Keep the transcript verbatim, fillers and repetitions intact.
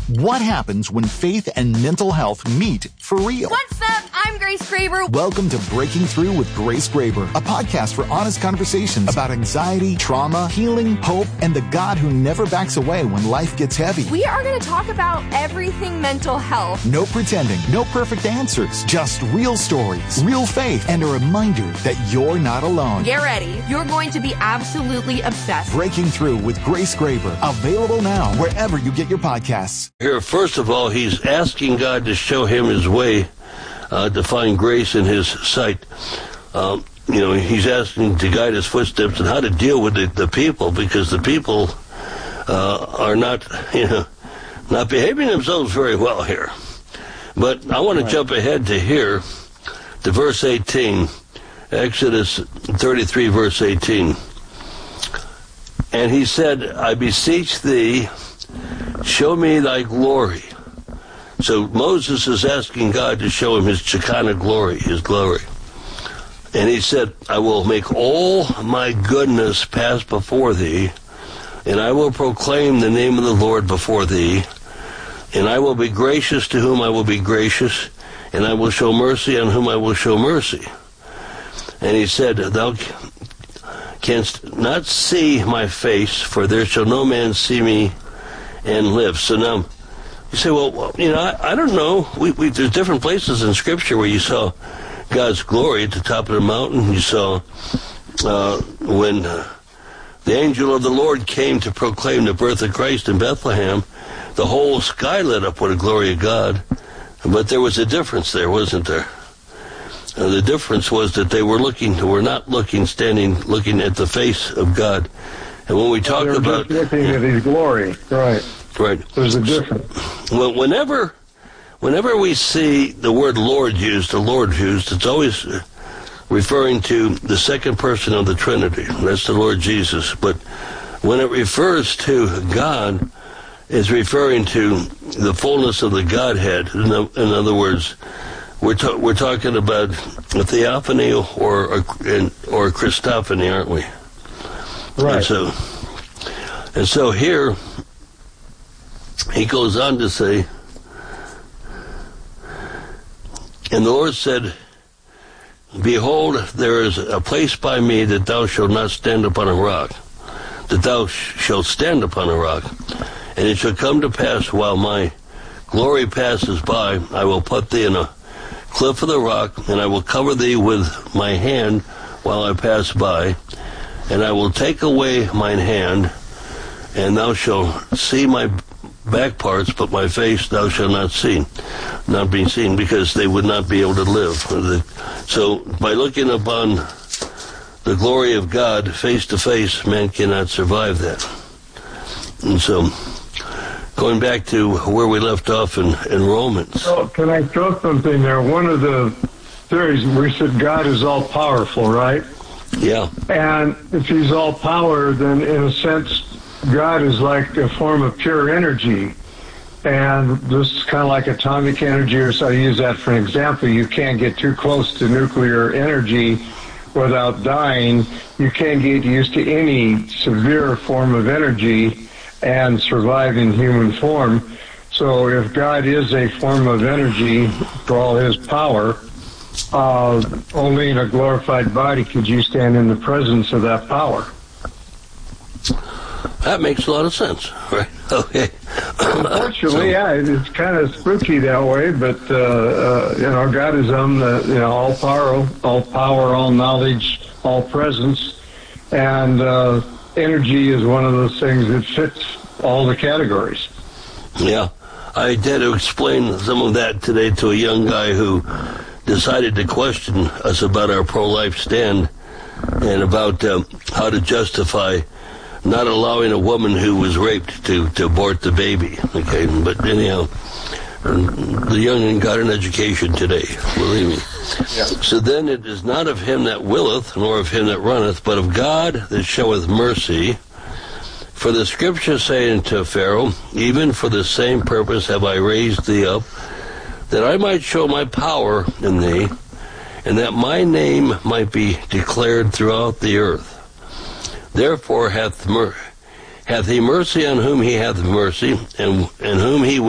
What happens when faith and mental health meet for real? What's up? I'm Grace Graber. Welcome to Breaking Through with Grace Graber, a podcast for honest conversations about anxiety, trauma, healing, hope, and the God who never backs away when life gets heavy. We are going to talk about everything mental health. No pretending, no perfect answers, just real stories, real faith, and a reminder that you're not alone. Get ready. You're going to be absolutely obsessed. Breaking Through with Grace Graber, available now wherever you get your podcasts. Here, first of all, he's asking God to show him his way, uh, to find grace in his sight. Um, you know, he's asking to guide his footsteps and how to deal with the, the people, because the people uh, are not, you know, not behaving themselves very well here. But I want to jump ahead to here, to verse eighteen, Exodus thirty-three, verse eighteen. And he said, I beseech thee, show me thy glory. So Moses is asking God to show him his Shekinah glory, his glory. And he said, I will make all my goodness pass before thee, and I will proclaim the name of the Lord before thee, and I will be gracious to whom I will be gracious, and I will show mercy on whom I will show mercy. And he said, thou canst not see my face, for there shall no man see me and live. So now, you say, well, you know, I, I don't know. We, we, there's different places in Scripture where you saw God's glory at the top of the mountain. You saw uh, when uh, the angel of the Lord came to proclaim the birth of Christ in Bethlehem, the whole sky lit up with the glory of God. But there was a difference there, wasn't there? Uh, the difference was that they were looking, were not looking, standing, looking at the face of God. And when we talk They're about just looking at His glory, right? Right. There's a difference. Well, whenever, whenever we see the word Lord used, the Lord used, it's always referring to the second person of the Trinity. That's the Lord Jesus. But when it refers to God, it's referring to the fullness of the Godhead. In, in other words, we're ta- we're talking about a theophany or a, or a Christophany, aren't we? Right. And so, and so here, he goes on to say, and the Lord said, behold, there is a place by me that thou shalt not stand upon a rock, that thou sh- shalt stand upon a rock. And it shall come to pass, while my glory passes by, I will put thee in a cliff of the rock, and I will cover thee with my hand while I pass by, and I will take away mine hand, and thou shalt see my back parts, but my face thou shalt not see, not be seen, because they would not be able to live. So by looking upon the glory of God face to face, man cannot survive that. And so, going back to where we left off in, in Romans. So can I throw something there? One of the theories, we said God is all-powerful, right? Yeah. And if He's all-power, then in a sense, God is like a form of pure energy. And this is kind of like atomic energy, or so I use that for an example. You can't get too close to nuclear energy without dying. You can't get used to any severe form of energy and survive in human form. So if God is a form of energy for all His power, uh, only in a glorified body could you stand in the presence of that power. That makes a lot of sense, right? Okay. Unfortunately, so, yeah, it's kind of spooky that way, but, uh, uh, you know, God is um, the, you know, all power, all power, all knowledge, all presence, and uh, energy is one of those things that fits all the categories. Yeah. I had to explain some of that today to a young guy who decided to question us about our pro-life stand and about uh, how to justify not allowing a woman who was raped to, to abort the baby. Okay, but anyhow, the young got an education today, believe me. Yeah. So then it is not of him that willeth, nor of him that runneth, but of God that showeth mercy. For the Scripture saying to Pharaoh, even for the same purpose have I raised thee up, that I might show my power in thee, and that my name might be declared throughout the earth. Therefore hath mer- hath he mercy on whom he hath mercy, and, and whom he